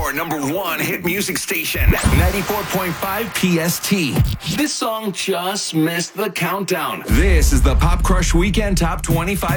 your number one hit music station, 94.5 PST. This song just missed the countdown. This is the Pop Crush Weekend Top 25